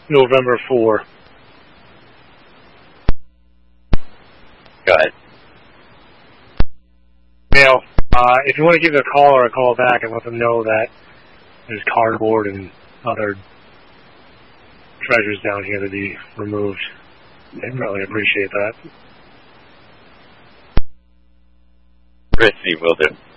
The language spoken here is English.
November 4. Go ahead. Now, if you want to give a call or a call back and let them know that there's cardboard and other treasures down here to be removed, they'd really appreciate that. Christy will do.